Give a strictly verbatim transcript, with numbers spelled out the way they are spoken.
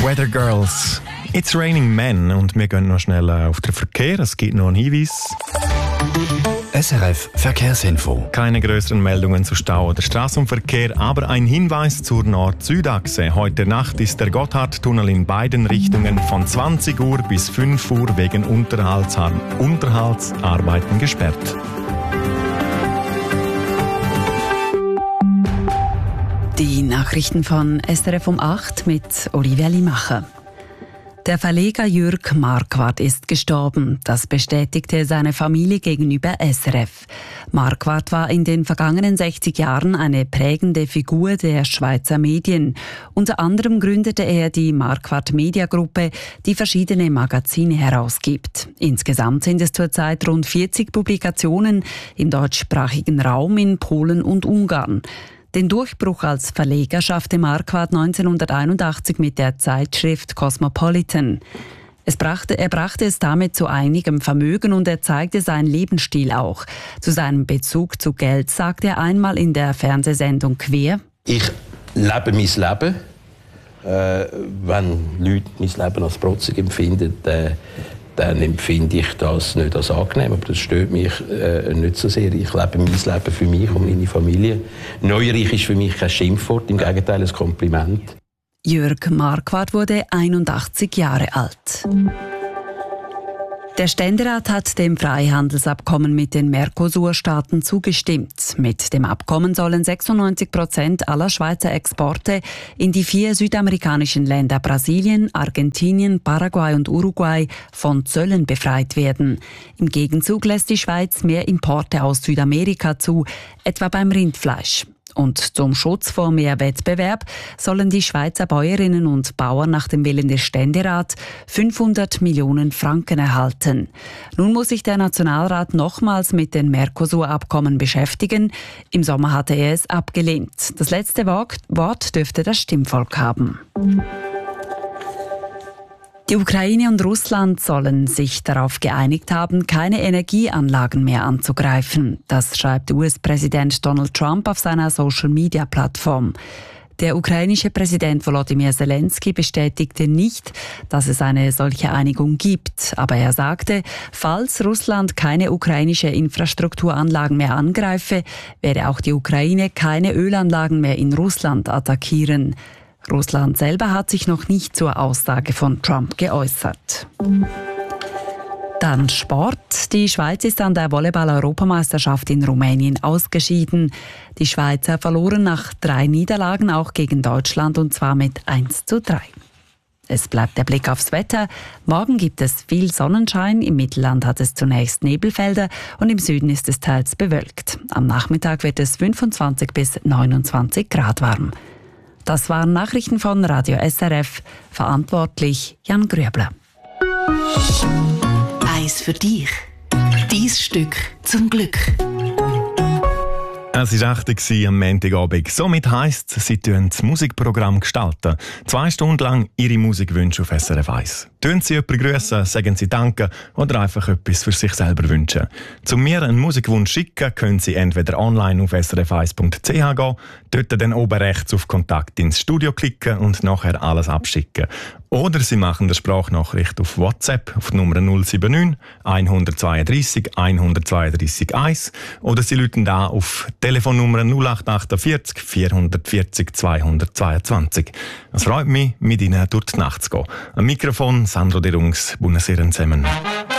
Weather Girls. It's raining men und wir gehen noch schnell auf den Verkehr. Es gibt noch einen Hinweis. S R F Verkehrsinfo. Keine größeren Meldungen zu Stau oder Straßenverkehr, aber ein Hinweis zur Nord-Süd-Achse. Heute Nacht ist der Gotthardtunnel in beiden Richtungen von zwanzig Uhr bis fünf Uhr wegen Unterhaltsar- Unterhaltsarbeiten gesperrt. Die Nachrichten von S R F um acht mit Olivia Limacher. Der Verleger Jürg Marquardt ist gestorben. Das bestätigte seine Familie gegenüber S R F. Marquardt war in den vergangenen sechzig Jahren eine prägende Figur der Schweizer Medien. Unter anderem gründete er die Marquardt Media Gruppe, die verschiedene Magazine herausgibt. Insgesamt sind es zurzeit rund vierzig Publikationen im deutschsprachigen Raum in Polen und Ungarn. Den Durchbruch als Verleger schaffte Marquardt neunzehnhunderteinundachtzig mit der Zeitschrift Cosmopolitan. Es brachte, er brachte es damit zu einigem Vermögen und er zeigte seinen Lebensstil auch. Zu seinem Bezug zu Geld sagte er einmal in der Fernsehsendung «Quer»: Ich lebe mein Leben. Äh, wenn Leute mein Leben als protzig empfinden, äh, dann empfinde ich das nicht als angenehm. Aber das stört mich äh, nicht so sehr. Ich lebe mein Leben für mich und meine Familie. Neureich ist für mich kein Schimpfwort, im Gegenteil ein Kompliment. Jürg Marquardt wurde einundachtzig Jahre alt. Der Ständerat hat dem Freihandelsabkommen mit den Mercosur-Staaten zugestimmt. Mit dem Abkommen sollen sechsundneunzig Prozent aller Schweizer Exporte in die vier südamerikanischen Länder Brasilien, Argentinien, Paraguay und Uruguay von Zöllen befreit werden. Im Gegenzug lässt die Schweiz mehr Importe aus Südamerika zu, etwa beim Rindfleisch. Und zum Schutz vor mehr Wettbewerb sollen die Schweizer Bäuerinnen und Bauern nach dem Willen des Ständerats fünfhundert Millionen Franken erhalten. Nun muss sich der Nationalrat nochmals mit den Mercosur-Abkommen beschäftigen. Im Sommer hatte er es abgelehnt. Das letzte Wort dürfte das Stimmvolk haben. Die Ukraine und Russland sollen sich darauf geeinigt haben, keine Energieanlagen mehr anzugreifen. Das schreibt U S-Präsident Donald Trump auf seiner Social-Media-Plattform. Der ukrainische Präsident Volodymyr Zelensky bestätigte nicht, dass es eine solche Einigung gibt. Aber er sagte, falls Russland keine ukrainische Infrastrukturanlagen mehr angreife, werde auch die Ukraine keine Ölanlagen mehr in Russland attackieren. Russland selber hat sich noch nicht zur Aussage von Trump geäußert. Dann Sport. Die Schweiz ist an der Volleyball-Europameisterschaft in Rumänien ausgeschieden. Die Schweizer verloren nach drei Niederlagen auch gegen Deutschland und zwar mit eins zu drei. Es bleibt der Blick aufs Wetter. Morgen gibt es viel Sonnenschein. Im Mittelland hat es zunächst Nebelfelder und im Süden ist es teils bewölkt. Am Nachmittag wird es fünfundzwanzig bis neunundzwanzig Grad warm. Das waren Nachrichten von Radio S R F. Verantwortlich Jan Grüebler. Eins für dich. Dies Stück zum Glück. Es war acht Uhr am Montagabend. Somit heisst es, sie gestalten das Musikprogramm gestalten. Zwei Stunden lang ihre Musikwünsche auf S R F eins. Tun Sie jemanden grüssen, sagen Sie Danke oder einfach etwas für sich selber wünschen. Zum mir einen Musikwunsch schicken, können Sie entweder online auf s r f eins punkt c h gehen, dort dann oben rechts auf Kontakt ins Studio klicken und nachher alles abschicken. Oder Sie machen eine Sprachnachricht auf WhatsApp auf die Nummer null sieben neun, eins zwei drei, eins zwei drei eins oder Sie rufen da auf Telefonnummer null acht vier acht, vier vier null, zwei zwei zwei. Es freut mich, mit Ihnen durch die Nacht zu gehen. Am Mikrofon Sandro Derungs, Buonasera zusammen.